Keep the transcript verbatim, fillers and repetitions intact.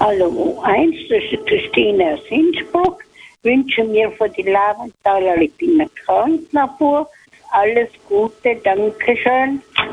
Hallo eins, das ist Christine aus Innsbruck. Wünsche mir für die Laventhaler Alpiner Krankenlabor alles Gute, Dankeschön.